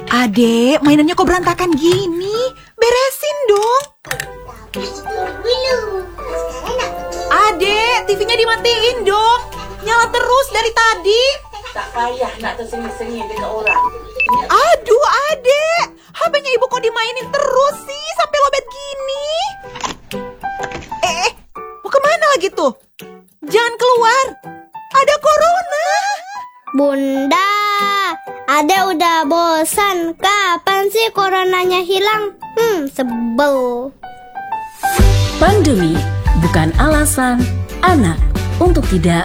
Adek, mainannya kok berantakan gini? Beresin dong. Adek, TV-nya dimatiin dong. Nyala terus dari tadi. Tak payah nak tersengih-sengih dengan orang. Aduh, Adek. HP-nya ibu kok dimainin terus sih sampai lobet gini? Mau kemana lagi tuh? Jangan keluar. Ada corona. Bunda, Ade udah bosan. Kapan sih coronanya hilang? Sebel. Pandemi bukan alasan anak untuk tidak